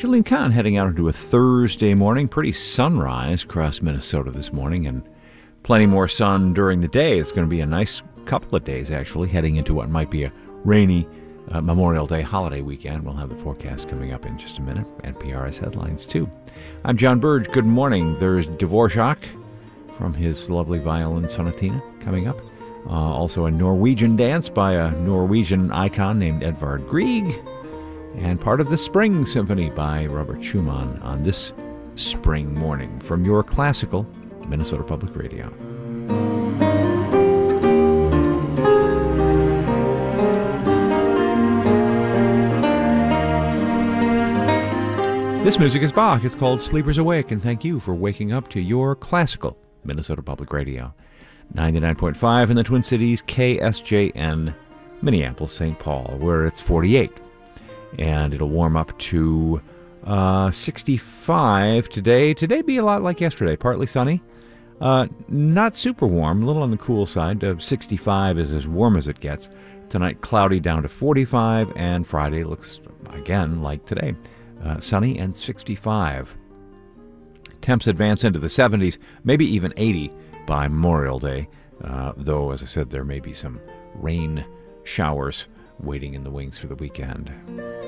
Julian Kahn heading out into a Thursday morning. Pretty sunrise across Minnesota this morning, and plenty more sun during the day. It's going to be a nice couple of days, actually, heading into what might be a rainy Memorial Day holiday weekend. We'll have the forecast coming up in just a minute. NPR's headlines, too. I'm John Burge. Good morning. There's Dvorak from his lovely violin sonatina coming up. Also a Norwegian dance by a Norwegian icon named Edvard Grieg. And part of the Spring Symphony by Robert Schumann on this spring morning from your classical Minnesota Public Radio. This music is Bach. It's called Sleepers Awake, and thank you for waking up to your classical Minnesota Public Radio. 99.5 in the Twin Cities, KSJN, Minneapolis, St. Paul, where it's 48. And it'll warm up to 65 today. Today be a lot like yesterday, partly sunny. Not super warm, a little on the cool side. 65 is as warm as it gets. Tonight, cloudy down to 45, and Friday looks, again, like today. Sunny and 65. Temps advance into the 70s, maybe even 80 by Memorial Day. Though, as I said, there may be some rain showers waiting in the wings for the weekend.